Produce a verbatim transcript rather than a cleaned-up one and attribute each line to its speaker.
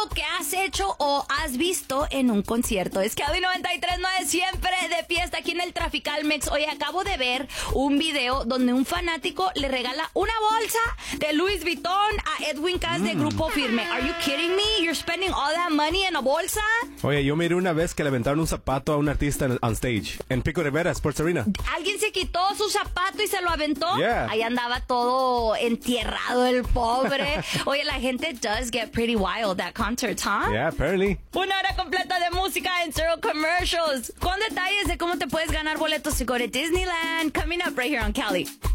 Speaker 1: que has hecho o has visto en un concierto. Es que Kelly noventa y tres punto nueve siempre de fiesta aquí en el Trafical Mix. Oye, acabo de ver un video donde un fanático le regala una bolsa de Louis Vuitton a Edwin Cass de Grupo Firme. Are you kidding me? You're spending all that money en una bolsa?
Speaker 2: Oye, yo miré una vez que le aventaron un zapato a un artista en, on stage en Pico Rivera, Sports Arena.
Speaker 1: ¿Alguien se quitó su zapato y se lo aventó?
Speaker 2: Yeah.
Speaker 1: Ahí andaba todo entierrado el pobre. Oye, la gente does get pretty wild at concerts, huh?
Speaker 2: Yeah, apparently.
Speaker 1: Una hora completa de música en Zero Commercials. Con detalles de cómo te puedes ganar boletos to go to Disneyland. Coming up right here on Cali.